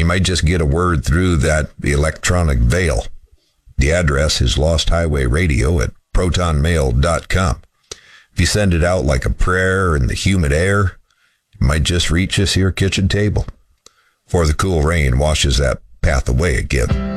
you might just get a word through that electronic veil. The address is Lost Highway Radio at protonmail.com. If you send it out like a prayer in the humid air, it might just reach us your kitchen table before the cool rain washes that path away again.